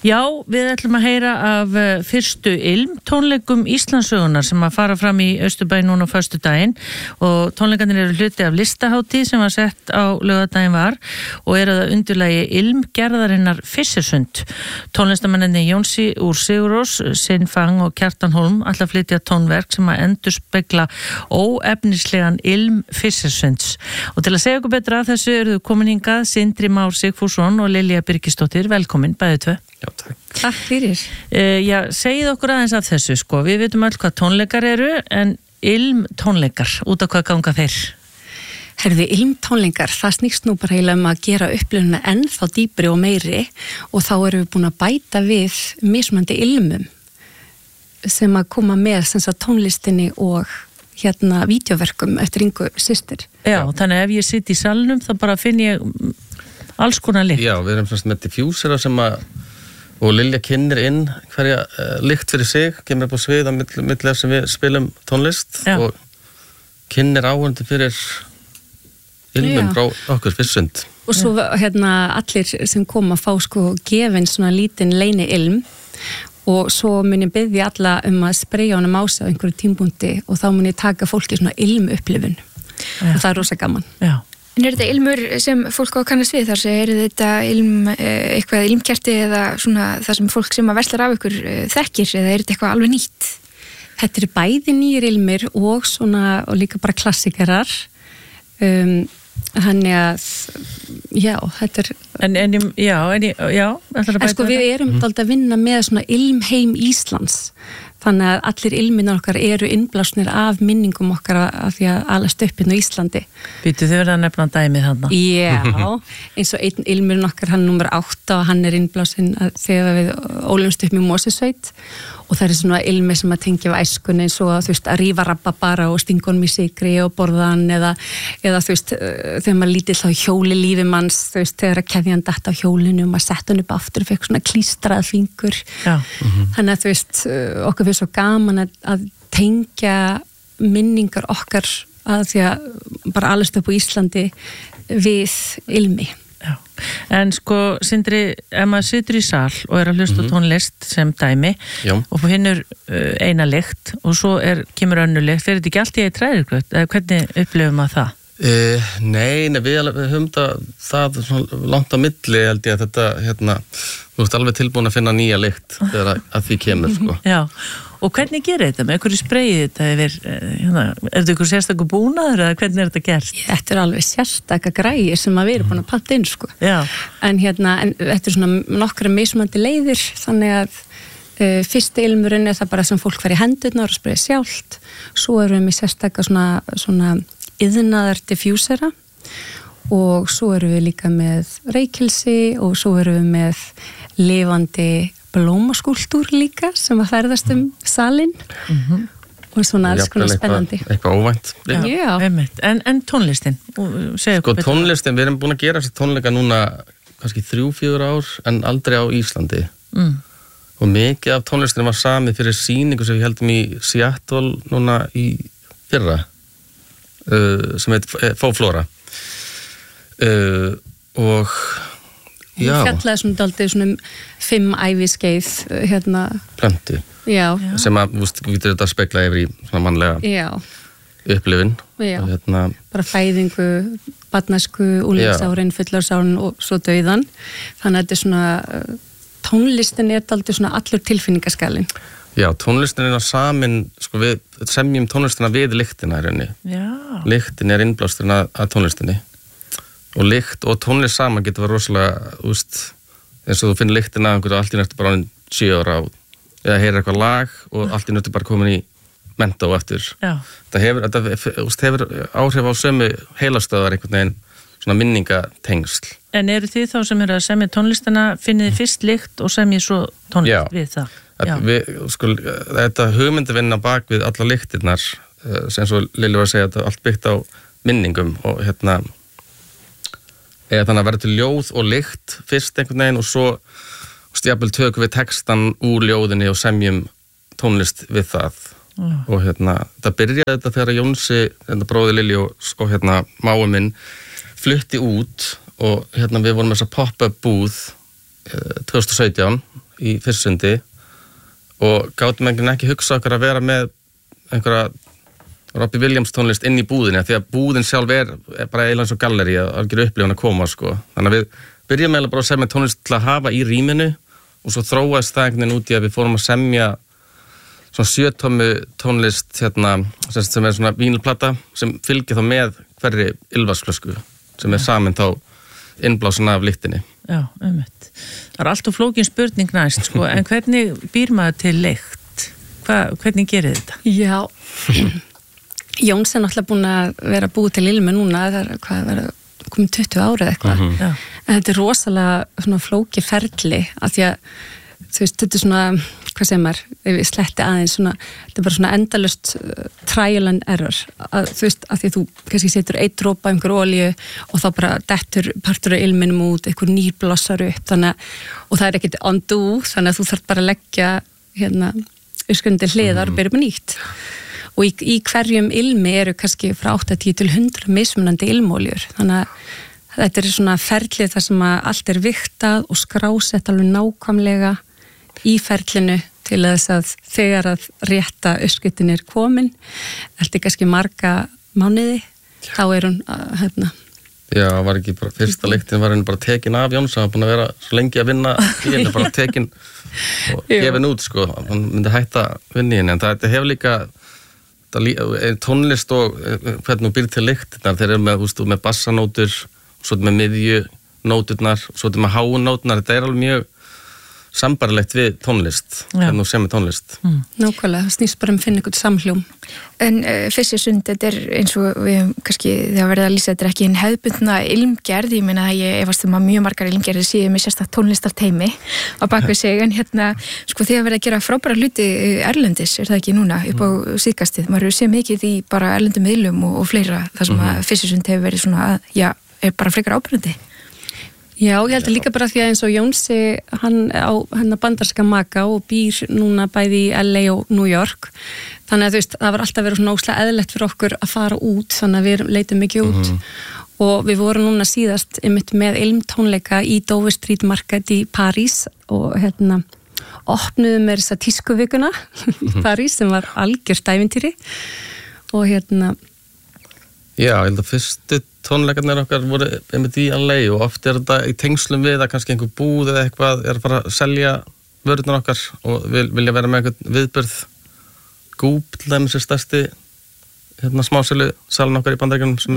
Já, við ætlum að heyra af fyrstu tónleikum Íslandssögunar sem að fara fram í Austurbæ núna á föstudaginn og tónleikarnir eru hluti af listahátíð sem var sett á laugardaginn var og eru það undirlagi gerðarinnar Fissersund. Tónlistamennirnir Jónsi úr Sigurós, Sinn Fang og Kjartan Holm ætla að flytja tónverk sem að endurspegla óefnislegan Fissersunds. Og til að segja okkur betra af þessu eru þau komin hingað Sindri Már Sigfússon og Lilja Birgisdóttir. Velkomin, bæði tvö. Já, takk. Takk fyrir. Já, segið okkur aðeins af þessu, sko. Við vitum öll hvað tónleikar eru, en tónleikar, út af hvað ganga þeir? Herði, tónleikar, það snýst nú bara heila að gera upplifuna ennþá dýpri og meiri og þá erum við búin að bæta við mismunandi ilmum sem að koma með sem sagt tónlistinni og vídeóverkum eftir Ingu systur. Já, þannig ef ég sitt í salnum þá bara finn ég alls konar lykt. Já, við erum svona með diffúsera sem að og Lilja kynnir inn hverja lykt fyrir sig, kemur upp á svið á milli sem við spilum tónlist og kynnir áhörndi fyrir ilmum frá okkur Fissersund. Og svo allir sem koma fá sko gefin svona lítinn leyni ilm og svo mun ég biðja alla að spreyja honum á sig á einhverju tímpúnti og þá mun ég taka fólki svona ilmupplifun og það rosa gaman. Já. En þetta ilmur sem fólk á að kannast við þar sem þetta eitthvað ilmkerti eða svona það sem fólk sem að verslar af ykkur þekkir eða þetta eitthvað alveg nýtt? Þetta eru bæði nýjir ilmir og svona og líka bara klassikarar. Þannig að já, þetta En sko við erum dálítið að vinna með svona ilmheim Íslands þannig að allir ilminar okkar eru innblásnir af minningum okkar af því að alast upp inn á Íslandi. Býtu þið verið að nefna dæmið þarna? Já, eins og einn ilmurinn okkar, hann númer 8 og hann innblásinn þegar við ólumst upp með Mosesveit og það er svona ilmi sem að tengja við æskunni eins og að rífa rabarbara og stinga honum í sykri og borða hann eða þegar maður lítill á hjóli lífi manns þegar að keðjan datt á hjólinu og maður sett hann upp aftur og fekk svona klístrað fingur. Þannig að okkur fyrir svo gaman að tengja minningar okkar að því að bara alast upp á Íslandi við ilmi. Já. En sko, Sindri, ef maður situr í sal og er að hlusta tónlist sem dæmi og finnur eina lykt og svo kemur önnur lykt, fer þetta ekki allt í eitt træðirgröt? Hvernig upplifum maður það? Nei, við höfum það langt á milli held ég að þetta, þú ert alveg tilbúin að finna nýja lykt þegar að því kemur, sko. Já, og hvernig gerir þetta? Með einhverju spreyið þetta yfir, er þetta einhver sérstakur búnaður eða hvernig er þetta gert? Þetta alveg sérstaka græi sem að við erum búin að panta inn, sko. Já. En þetta svona nokkra mismunandi leiðir, þannig að fyrsti ilmurinn það bara sem fólk fær í hendurnar og spreyja sjálft. Svo erum við með sérstaka svona iðnaðar diffúsera og svo erum við líka með reykjelsi og svo erum við með lifandi blómaskúltúr líka sem að ferðast salinn og svona alls konar spennandi. Eitthvað óvænt. Já. En tónlistin? Sko tónlistin, við erum búin að gera þessi tónleika núna kannski 3-4 ár en aldrei á Íslandi. Og mikið af tónlistinu var samið fyrir sýningu sem við heldum í Seattle núna í fyrra. Sem heit Fóflóra og já hún fjallaði svona dálítið svona 5 æviskeið plöntu sem að við getum þetta að spegla yfir í svona mannlega upplifun bara fæðingu, barnæsku, úlingsárin, fullorðsárin og svo dauðan þannig að þetta er svona tónlistin dálítið svona allur tilfinningaskalinn. Já, tónlistin samin, sko við semjum tónlistina við lyktina í rauninni. Já. Lyktin innblásturinn að tónlistinni. Og lykt og tónlist saman getur verið rosalega, eins og þú finnir lyktina að einhverju allt í nættu bara 7 ára eða heyrir eitthvað lag og allt í nættu bara komin í mentó eftir. Já. Þetta hefur áhrif á sömu heilastöðar einhvern veginn svona minningatengsl. En eru þið þá sem eru að semja tónlistina, finnið þið fyrst lykt og semjið svo tónlist við það? Þetta hugmyndavinna bak við alla lyktirnar sem svo Lilja var að segja þetta allt byggt á minningum og þannig að vera til ljóð og lykt fyrst einhvern veginn og svo jafnvel tökum við textan úr ljóðinni og semjum tónlist við það og það byrjaði þetta þegar Jónsi, bróðir Lilju og mágur minn flutti út og við vorum þess að pop-up búð 2017 í Fyrsundi og gátum ekki hugsa okkar að vera með einhverja Robbie Williams tónlist inn í búðinni því að búðin sjálf bara eiginlega eins og galleri að gera upplifun að koma sko. Þannig að við byrjum eiginlega bara að semja tónlist til að hafa í rýminu og svo þróaðist það einhvern veginn út í að við fórum að semja svona 7-tommu tónlist sem svona vínilplata sem fylgir þá með hverri ylvarsflösku sem samin þá innblásin af lyktinni. Já, einmitt. Það allt og flókin spurning næst sko, en hvernig býr maður til lykt? Hvernig gerir þetta? Já, Jóns náttúrulega búin að vera búið til ilmi núna, það er komið 20 árið eitthvað. En þetta rosalega svona flóki ferli af því að þú veist, þetta svona, hvað segir maður, ef ég sletti aðeins svona, þetta bara svona endalust trial and error, þú veist, af því að þú kannski setur 1 dropa einhver olíu og þá bara dettur partur af ilminum út, einhver nýr blossar upp, og það ekkert undo, þannig að þú þarf bara að leggja öskundi hliðar og byrja upp nýtt. Og í hverjum ilmi eru kannski frá 80 til 100 mismunandi ilmóljur, þannig að þetta er svona ferlið þar sem að allt er vigtað og skrásett alveg nákvæmlega í ferlinu til þess að þegar að rétta öskutin er komin, þetta er kannski marga mánuði, þá er hún Já, var ekki bara, fyrsta lyktin var henni bara tekin af Jóns, hann var búin að vera svo lengi að vinna í henni, bara tekin og gefin út sko, hann myndi hætta vinni henni, en þetta hefur líka tónlist og hvernig hún býr til lyktirnar, þeir eru með bassanótur, svo með miðjunóturnar, svo með háunóturnar, þetta er alveg mjög sambarlegt við tónlist, hvernig hún semur tónlist. Nákvæmlega, það snýst bara finna eitthvað samhljóm. En Fyrsisund, þetta er eins og við kannski, þegar verið að lýsa, þetta er ekki en hefðbundna ilmgerð, ég meina að ég efast að mjög margar ilmgerðir séu með sérstakt tónlistarteymi á bakvið sig, en sko þegar verið að gera frábæra hluti erlendis, er það ekki núna, upp á síðkastið, maður sé mikið í bara erlendum miðlum og fleira, þar sem að Fyrsisund hefur verið svona, er bara frekar áberandi. Já, ég held að líka bara því að eins og Jónsi, hann á bandarska maka og býr núna bæði í LA og New York, þannig að þú veist, það var alltaf verið svona óslega eðlilegt fyrir okkur að fara út, þannig að við leitum mikið út og við vorum núna síðast einmitt með ilmtónleika í Dover Street Market í París og opnuðum með þessa tískuvikuna París sem var algjört ævintýri og Já, ég held að fyrstu tónleikarnir okkar voru einmitt í LA og oft er þetta í tengslum við að kannski einhver búð eða eitthvað er að fara að selja vörurnar okkar og vilja vera með einhvern viðburð. Goop til dæmis er stærsti smásölu salun okkar í Bandaríkjunum sem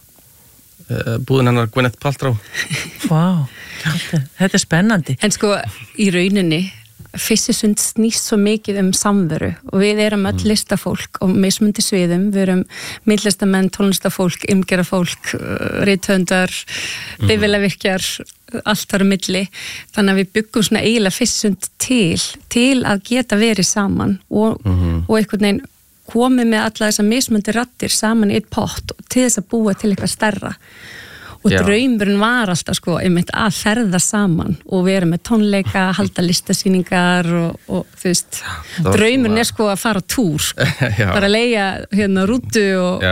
er búðin hennar Gwyneth Paltrow. Vá, þetta er spennandi. En sko, í rauninni Fyrsisund snýst svo mikið samveru og við erum öll listafólk og mismundi sviðum, við erum myndlistamenn, tónlistafólk, ymgerafólk, rithöndar, bifvélavirkjar, allt þar milli, þannig að við byggum svona eiginlega Fyrsisund til að geta verið saman og einhvern veginn komið með alla þessar mismundi raddir saman í eitt pott til þess að búa til eitthvað stærra. Og draumurinn var alltaf sko, einmitt að ferða saman og vera með tónleika, halda listasýningar og þú veist, draumurinn er sko að fara á túr, bara leigja rútu og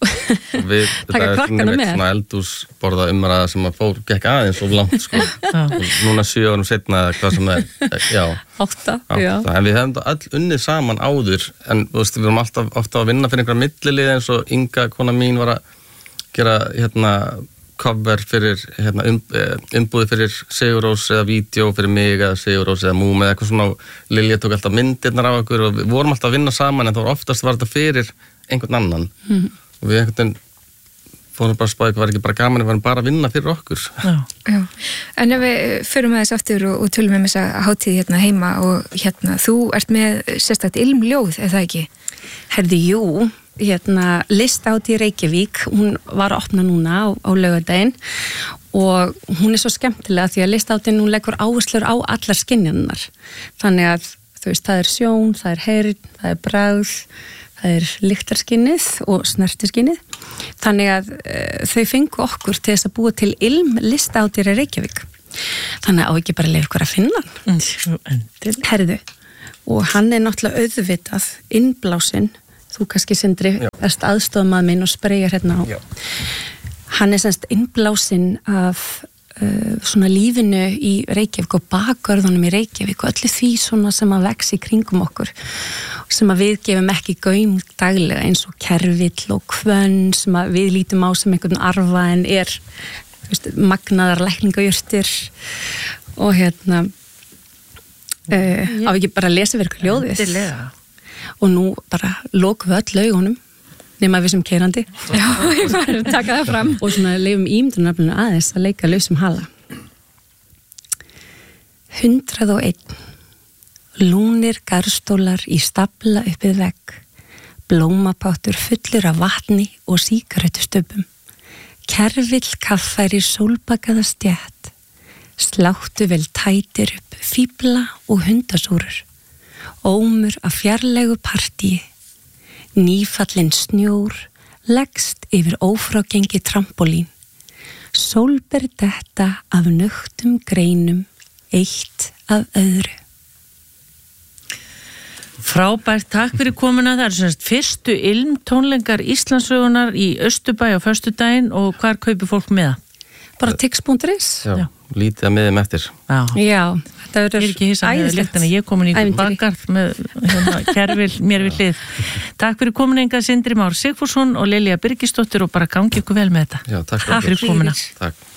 taka krakkana með. Svona eldhúsborða umræða sem að gekk aðeins of langt sko, núna 7 árum seinna eða hvað sem það er, 8. En við hefum það öll unnið saman áður, en þú veist, við erum alltaf að vinna fyrir einhverja millilið eins og Inga, kona mín, var að gera cover fyrir umbúði fyrir Sigurrós eða vídeo fyrir mig eða Sigurrós eða Múm eða eitthvað svona og Lilja tók alltaf myndirnar af okkur og við vorum alltaf að vinna saman en það var oftast var þetta fyrir einhvern annan og við einhvern veginn fórum bara að spá eitthvað var ekki bara gaman, við varum bara að vinna fyrir okkur. Já. En ef við förum aðeins aftur og tölum með þessa hátíð heima og þú ert með sérstakt ilmljóð, eða ekki? Herði, jú. Listahátíð í Reykjavík, hún var að opna núna á laugardaginn og hún er svo skemmtilega því að listahátíðin hún leggur áherslur á allar skynjanirnar. Þannig að þú veist, það er sjón, það er heyrn, það er bragð, það er lyktarskinnið og snertiskinnið. Þannig að þau fengu okkur til þess að búa til listahátíð í Reykjavík. Þannig að á ekki bara leið ykkur að finna hann. Herðu, og hann er náttúrulega auðvitað innblásinn. Þú kannski Sindri erst aðstofamað minn og spreyjar á. Hann er semst innblásinn af svona lífinu í Reykjavík og bakgörðunum í Reykjavík og öllu því svona sem að vex í kringum okkur sem að við gefum ekki gaum daglega eins og kervill og hvönn sem að við lítum á sem einhvern arfa en magnaðar lækningajurtir og á ekki bara að lesa fyrir ykkur ljóðið og nú bara lokum við öll augunum nema við sem keyrandi Já, ég var að taka það fram og svona leifum ímyndunarflinu aðeins að leika lausum hala 101 lúnir garðstólar í stafla uppið vegg blómapáttur fullur af vatni og sígarettustöpum kervill kaffæri sólbakaða stjætt sláttu vel tætir upp fíbla og hundasúrur ómur af fjarlægu partíi nýfallin snjór leggst yfir ófrágengi trampolín sólber detta af nögtum greinum eitt af öðru Frábært, takk fyrir komuna. Það semst fyrstu ilmtónleikar Íslandssögunar í Austurbæ á föstudaginn og hvar kaupir fólk með það? Bara tix.is Já, lítið að miðum eftir Já, þetta verður æðislegt ég komin í bakgarð með kervill mér við hlið Takk fyrir komuna Inga Sindri Már Sigfússon og Lilja Birgisdóttir og bara gangi ykkur vel með þetta Já, takk fyrir komuna Takk